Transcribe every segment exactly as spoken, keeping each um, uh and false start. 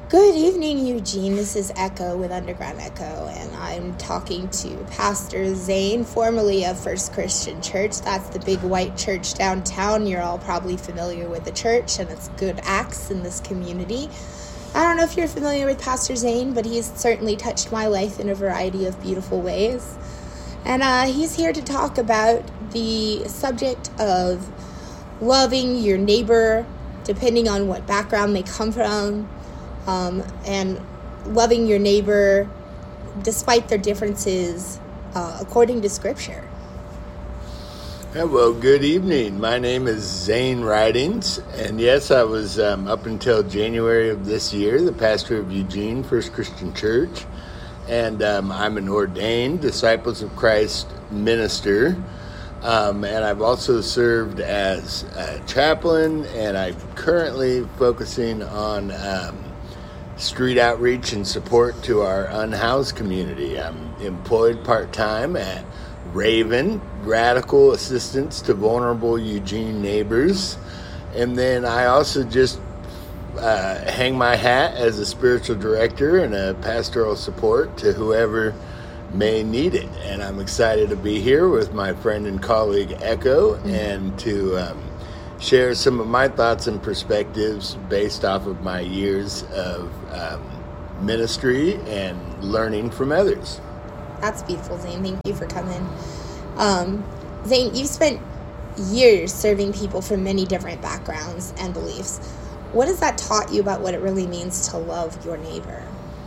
Good evening, Eugene. This is Echo with Underground Echo, and I'm talking to Pastor Zane, formerly of First Christian Church. That's the big white church downtown. You're all probably familiar with the church, and it's good acts in this community. I don't know if you're familiar with Pastor Zane, but he's certainly touched my life in a variety of beautiful ways. And uh, he's here to talk about the subject of loving your neighbor, depending on what background they come from. Um, and loving your neighbor despite their differences uh, according to Scripture. Well, good evening. My name is Zane Ridings, and yes, I was um, up until January of this year the pastor of Eugene First Christian Church, and um, I'm an ordained Disciples of Christ minister, um, and I've also served as a chaplain, and I'm currently focusing on um, street outreach and support to our unhoused community. I'm employed part-time at Raven, Radical Assistance to Vulnerable Eugene Neighbors. And then I also just uh, hang my hat as a spiritual director and a pastoral support to whoever may need it. And I'm excited to be here with my friend and colleague Echo mm-hmm. and to um, share some of my thoughts and perspectives based off of my years of um, ministry and learning from others. That's beautiful, Zane. Thank you for coming. Um, Zane, you've spent years serving people from many different backgrounds and beliefs. What has that taught you about what it really means to love your neighbor?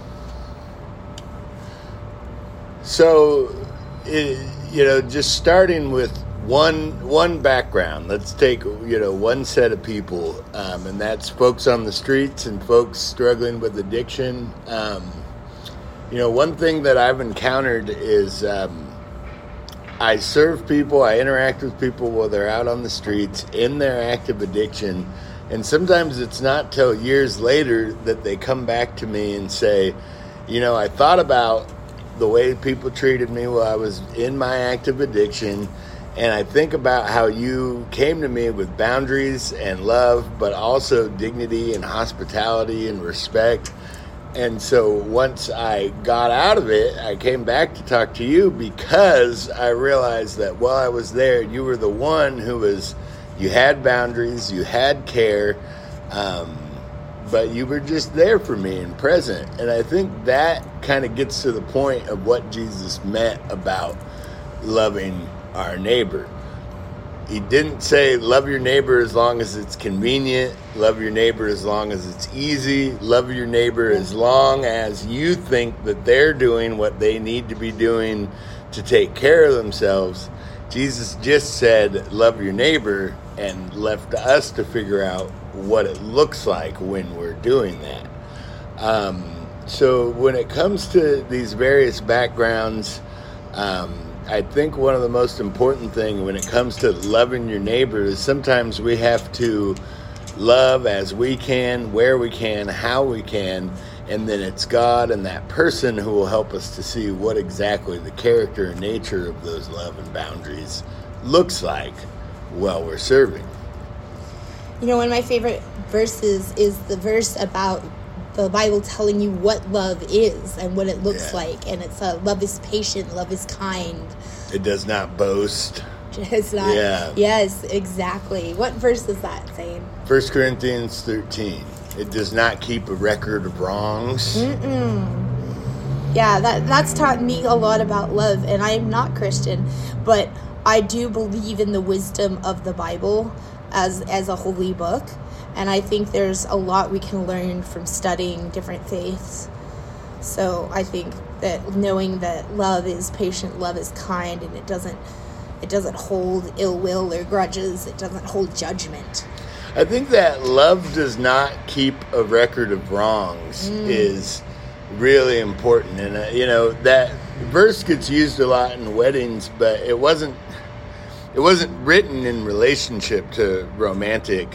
So, it, you know, just starting with One one background. Let's take you know one set of people, um, and that's folks on the streets and folks struggling with addiction. Um, you know, one thing that I've encountered is um, I serve people, I interact with people while they're out on the streets in their active addiction, and sometimes it's not till years later that they come back to me and say, you know, I thought about the way people treated me while I was in my active addiction. And I think about how you came to me with boundaries and love, but also dignity and hospitality and respect. And so once I got out of it, I came back to talk to you because I realized that while I was there, you were the one who was, you had boundaries, you had care, um, but you were just there for me and present. And I think that kind of gets to the point of what Jesus meant about loving our neighbor. He didn't say love your neighbor as long as it's convenient, love your neighbor as long as it's easy, love your neighbor as long as you think that they're doing what they need to be doing to take care of themselves. Jesus just said love your neighbor and left us to figure out what it looks like when we're doing that. Um, so when it comes to these various backgrounds, um, I think one of the most important things when it comes to loving your neighbor is sometimes we have to love as we can, where we can, how we can, and then it's God and that person who will help us to see what exactly the character and nature of those love and boundaries looks like while we're serving. You know, one of my favorite verses is the verse about the Bible telling you what love is and what it looks yeah. like. And it's uh, love is patient, love is kind. It does not boast. It's not. Yeah. Yes, exactly. What verse is that, Zane? First Corinthians thirteen. It does not keep a record of wrongs. Mm-mm. Yeah, that that's taught me a lot about love. And I am not Christian, but I do believe in the wisdom of the Bible as as a holy book. And I think there's a lot we can learn from studying different faiths. So I think that knowing that love is patient, love is kind, and it doesn't it doesn't hold ill will or grudges, it doesn't hold judgment. I think that love does not keep a record of wrongs mm. is really important. And, uh, you know, that verse gets used a lot in weddings, but it wasn't it wasn't written in relationship to romantic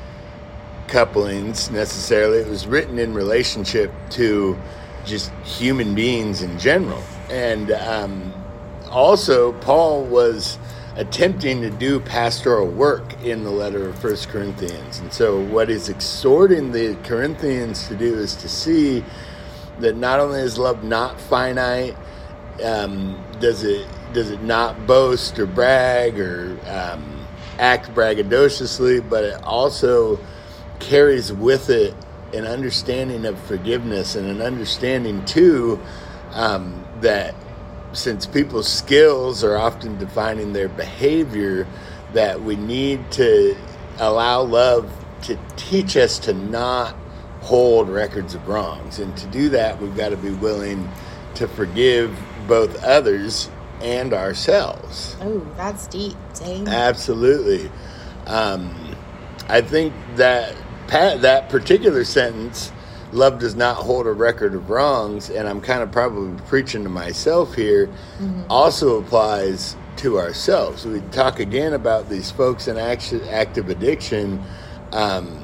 couplings necessarily. It was written in relationship to just human beings in general. And um, also Paul was attempting to do pastoral work in the letter of First Corinthians. And so what he's exhorting the Corinthians to do is to see that not only is love not finite, um, does it does it not boast or brag or um, act braggadociously, but it also carries with it an understanding of forgiveness and an understanding, too, um, that since people's skills are often defining their behavior, that we need to allow love to teach us to not hold records of wrongs. And to do that, we've got to be willing to forgive both others and ourselves. Oh, that's deep, dang. Absolutely. Um, I think that that particular sentence, love does not hold a record of wrongs, and I'm kind of probably preaching to myself here, mm-hmm. also applies to ourselves. We talk again about these folks in action, active addiction. Um,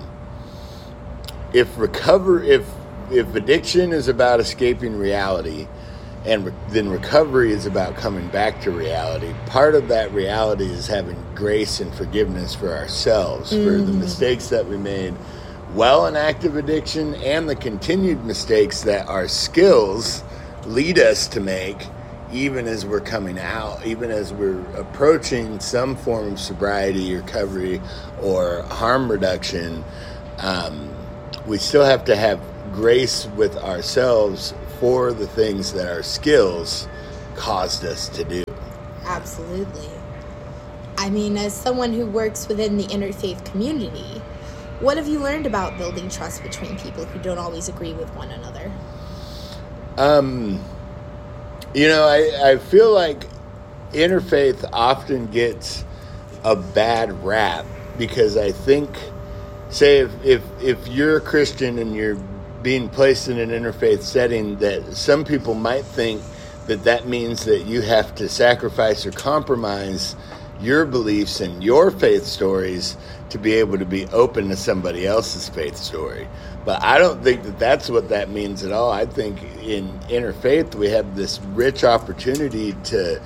if recover, if if addiction is about escaping reality, and re- then recovery is about coming back to reality, part of that reality is having grace and forgiveness for ourselves, mm-hmm. for the mistakes that we made while in active addiction and the continued mistakes that our skills lead us to make even as we're coming out, even as we're approaching some form of sobriety, recovery, or harm reduction. Um, we still have to have grace with ourselves for the things that our skills caused us to do. Absolutely. I mean, as someone who works within the interfaith community, what have you learned about building trust between people who don't always agree with one another? Um, you know, I, I feel like interfaith often gets a bad rap because I think, say, if, if, if you're a Christian and you're being placed in an interfaith setting, that some people might think that that means that you have to sacrifice or compromise your beliefs and your faith stories to be able to be open to somebody else's faith story. But I don't think that that's what that means at all. I think in interfaith we have this rich opportunity to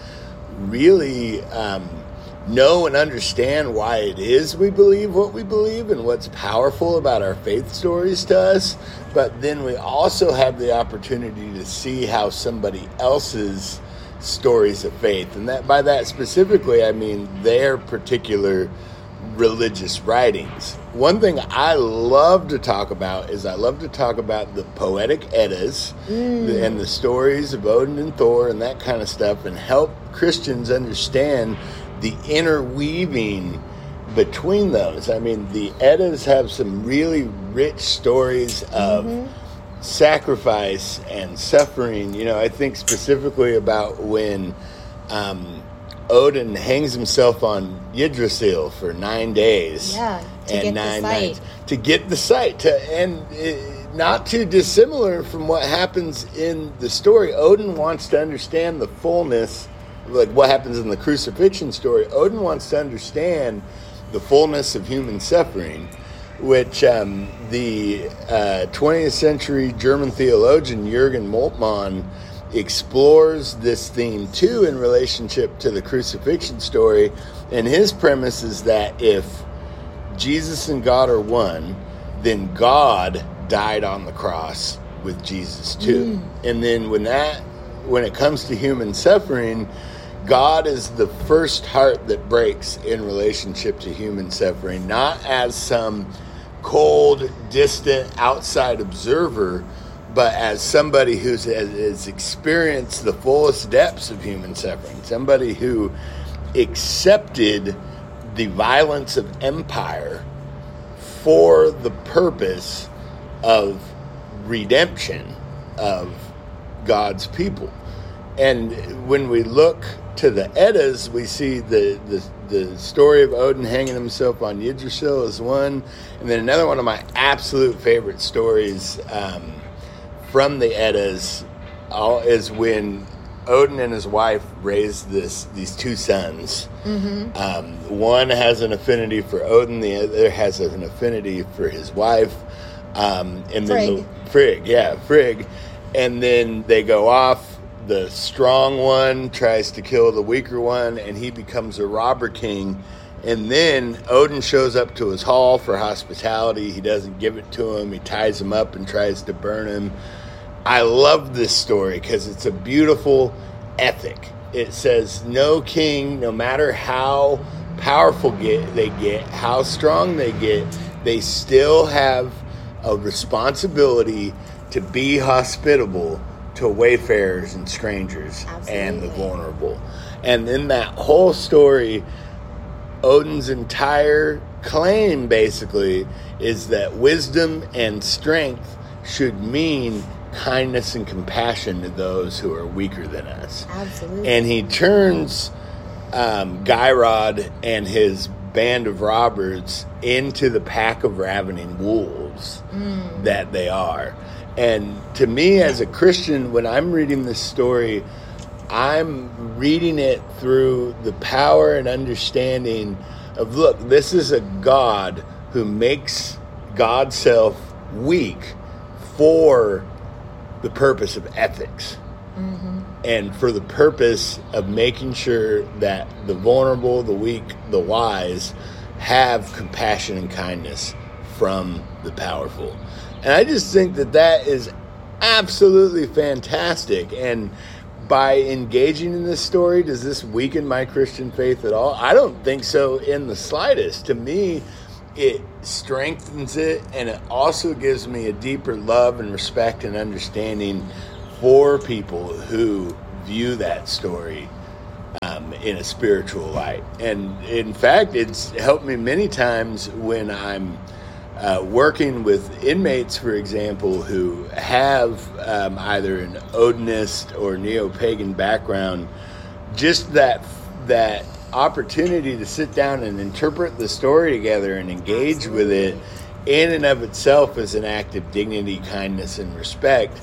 really um, know and understand why it is we believe what we believe and what's powerful about our faith stories to us. But then we also have the opportunity to see how somebody else's stories of faith, and that by that specifically I mean their particular religious writings. One thing I love to talk about is I love to talk about the poetic Eddas mm. and the stories of Odin and Thor and that kind of stuff, and help Christians understand the interweaving between those. I mean, the Eddas have some really rich stories of mm-hmm. sacrifice and suffering. You know, I think specifically about when um, Odin hangs himself on Yggdrasil for nine days. Yeah, to and get nine the sight. nights to get the sight. To, and it, not too dissimilar from what happens in the story. Odin wants to understand the fullness, like what happens in the crucifixion story. Odin wants to understand the fullness of human suffering, which um, the uh, twentieth century German theologian Jürgen Moltmann explores this theme too in relationship to the crucifixion story. And his premise is that if Jesus and God are one, then God died on the cross with Jesus too. Mm. And then when that, when it comes to human suffering, God is the first heart that breaks in relationship to human suffering, not as some cold, distant, outside observer, but as somebody who has experienced the fullest depths of human suffering, somebody who accepted the violence of empire for the purpose of redemption of God's people. And when we look to the Eddas, we see the, the the story of Odin hanging himself on Yggdrasil is one, and then another one of my absolute favorite stories um, from the Eddas all, is when Odin and his wife raised this these two sons. Mm-hmm. Um, one has an affinity for Odin, the other has an affinity for his wife. Um, and then Frigg. The, Frigg, yeah, Frigg. And then they go off. the strong one tries to kill the weaker one, and he becomes a robber king. And then Odin shows up to his hall for hospitality. He doesn't give it to him. He ties him up and tries to burn him. I love this story because it's a beautiful ethic. It says no king, no matter how powerful get, they get, how strong they get, they still have a responsibility to be hospitable to wayfarers and strangers. Absolutely. And the vulnerable. And in that whole story, Odin's entire claim basically is that wisdom and strength should mean kindness and compassion to those who are weaker than us. Absolutely. And he turns um, Geirrod and his band of robbers into the pack of ravening wolves mm. that they are. And to me as a Christian, when I'm reading this story, I'm reading it through the power and understanding of, look, this is a God who makes God's self weak for the purpose of ethics. Mm-hmm. And for the purpose of making sure that the vulnerable, the weak, the wise have compassion and kindness from the powerful. And I just think that that is absolutely fantastic. And by engaging in this story, does this weaken my Christian faith at all? I don't think so in the slightest. To me, it strengthens it, and it also gives me a deeper love and respect and understanding for people who view that story um, in a spiritual light. And in fact, it's helped me many times when I'm uh, working with inmates, for example, who have um, either an Odinist or neo-pagan background. Just that that opportunity to sit down and interpret the story together and engage Absolutely. With it in and of itself is an act of dignity, kindness, and respect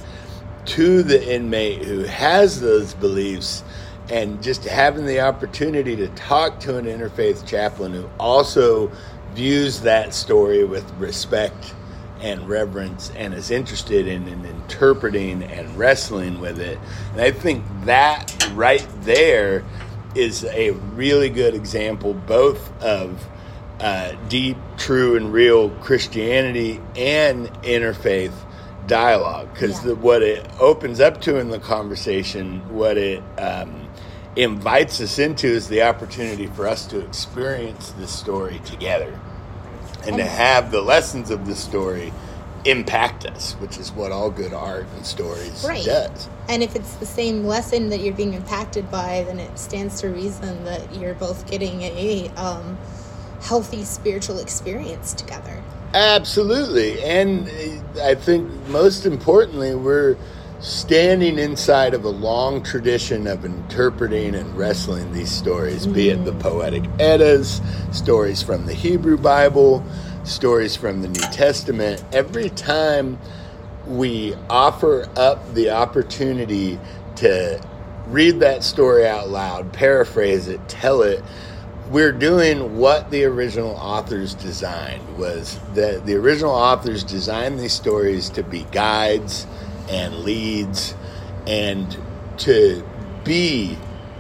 to the inmate who has those beliefs, and just having the opportunity to talk to an interfaith chaplain who also views that story with respect and reverence and is interested in, in interpreting and wrestling with it. And I think that right there is a really good example both of uh, deep, true, and real Christianity and interfaith dialogue. Because yeah. what it opens up to in the conversation, what it um, invites us into is the opportunity for us to experience this story together and, and to have the lessons of the story impact us, which is what all good art and stories right. does. And if it's the same lesson that you're being impacted by, then it stands to reason that you're both getting a um, healthy spiritual experience together. Absolutely. And I think most importantly, we're standing inside of a long tradition of interpreting and wrestling these stories, mm. be it the Poetic Eddas, stories from the Hebrew Bible, stories from the New Testament. Every time we offer up the opportunity to read that story out loud, paraphrase it, tell it, we're doing what the original authors designed. Was that the original authors designed these stories to be guides and leads and to be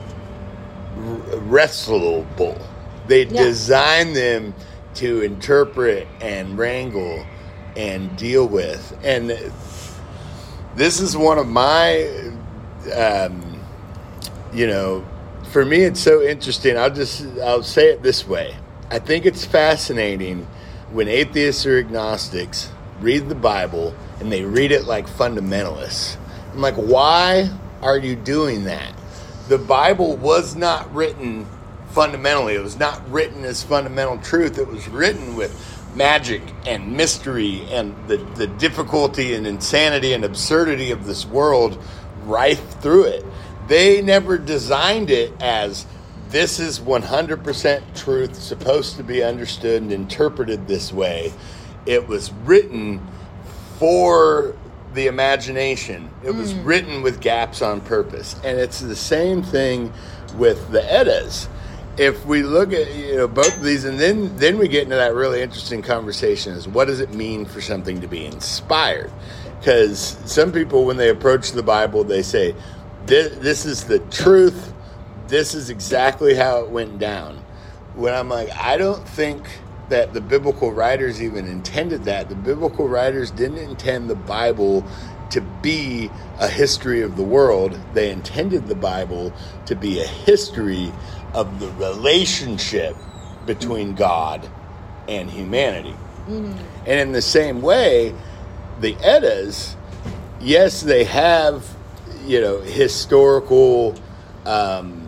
wrestlable. They yeah. designed them to interpret and wrangle and deal with. And this is one of my, um, you know, for me, it's so interesting. I'll just, I'll say it this way. I think it's fascinating when atheists or agnostics read the Bible and they read it like fundamentalists. I'm like, why are you doing that? The Bible was not written fundamentally. It was not written as fundamental truth. It was written with magic and mystery and the, the difficulty and insanity and absurdity of this world rife through it. They never designed it as this is one hundred percent truth, supposed to be understood and interpreted this way. It was written for the imagination. It was mm. written with gaps on purpose. And it's the same thing with the Eddas. If we look at, you know, both of these, and then, then we get into that really interesting conversation is what does it mean for something to be inspired? Because some people, when they approach the Bible, they say, this, this is the truth. This is exactly how it went down. When I'm like, I don't think that the biblical writers even intended that. The biblical writers didn't intend the Bible to be a history of the world. They intended the Bible to be a history of the relationship between God and humanity. Mm-hmm. And in the same way, the Eddas, yes, they have, you know, historical um,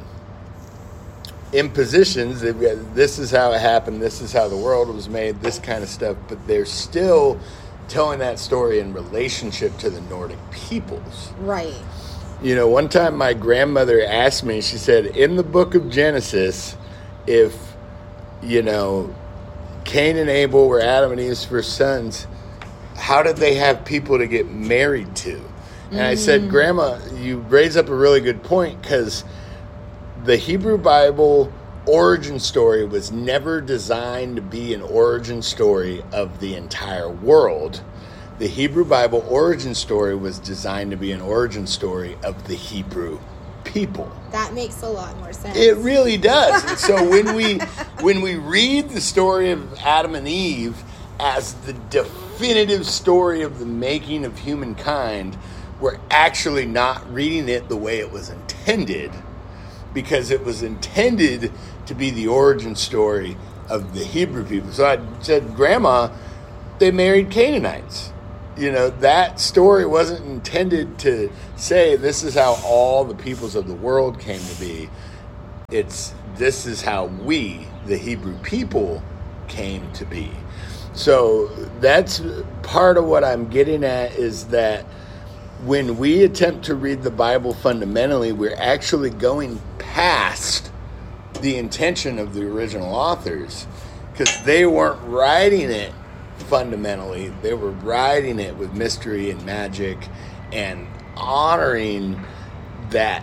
impositions. This is how it happened. This is how the world was made, this kind of stuff. But they're still telling that story in relationship to the Nordic peoples. Right. You know, one time my grandmother asked me, she said, in the book of Genesis, if, you know, Cain and Abel were Adam and Eve's first sons, how did they have people to get married to? And mm. I said, Grandma, you raise up a really good point, because the Hebrew Bible origin story was never designed to be an origin story of the entire world. The Hebrew Bible origin story was designed to be an origin story of the Hebrew people. That makes a lot more sense. It really does. And so when we when we read the story of Adam and Eve as the definitive story of the making of humankind, we're actually not reading it the way it was intended, because it was intended to be the origin story of the Hebrew people. So I said, Grandma, they married Canaanites. You know, that story wasn't intended to say this is how all the peoples of the world came to be. It's this is how we, the Hebrew people, came to be. So that's part of what I'm getting at, is that when we attempt to read the Bible fundamentally, we're actually going past the intention of the original authors, because they weren't writing it fundamentally. They were writing it with mystery and magic and honoring that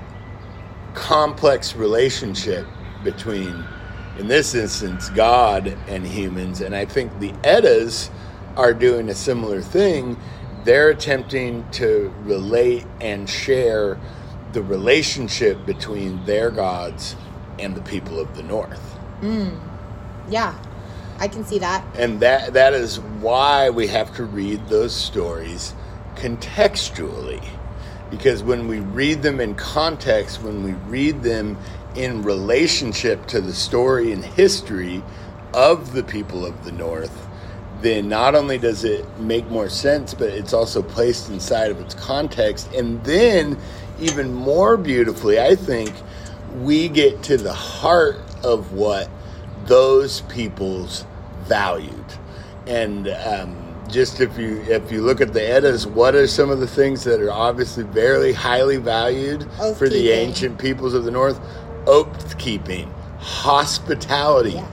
complex relationship between, in this instance, God and humans. And I think the Eddas are doing a similar thing. They're attempting to relate and share the relationship between their gods and the people of the North. Mm. Yeah, I can see that. And that that is why we have to read those stories contextually. Because when we read them in context, when we read them in relationship to the story and history of the people of the North, then not only does it make more sense, but it's also placed inside of its context. And then, even more beautifully, I think, we get to the heart of what those peoples valued. And um, just if you if you look at the Eddas, what are some of the things that are obviously very highly valued Oath for keeping. the ancient peoples of the North? Oath keeping, hospitality, yeah.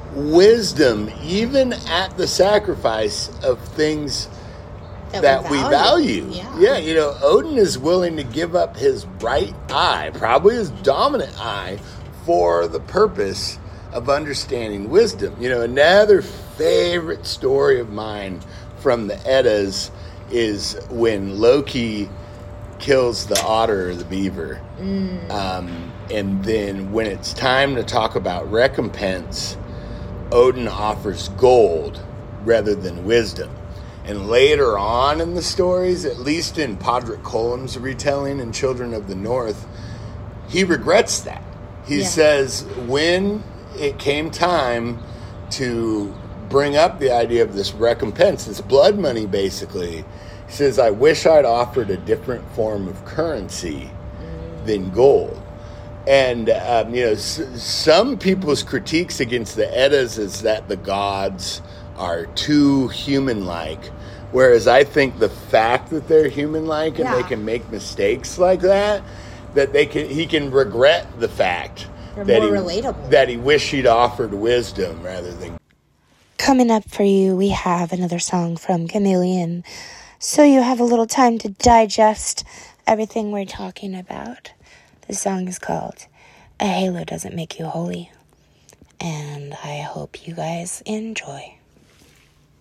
wisdom, even at the sacrifice of things that, that we value. value. Yeah. yeah, you know, Odin is willing to give up his right eye, probably his dominant eye, for the purpose of understanding wisdom. You know, another favorite story of mine from the Eddas is when Loki kills the otter or the beaver. Mm. Um, and then when it's time to talk about recompense, Odin offers gold rather than wisdom. And later on in the stories, at least in Podrick Colum's retelling in Children of the North, he regrets that. He yeah. says when it came time to bring up the idea of this recompense, this blood money basically, he says, I wish I'd offered a different form of currency mm. than gold. And, um, you know, s- some people's critiques against the Eddas is that the gods are too human-like. Whereas I think the fact that they're human-like and yeah. they can make mistakes like that, that they can, he can regret the fact they're that more he, relatable. that he wished he'd offered wisdom rather than. Coming up for you, we have another song from Chameleon, so you have a little time to digest everything we're talking about. The song is called A Halo Doesn't Make You Holy, and I hope you guys enjoy.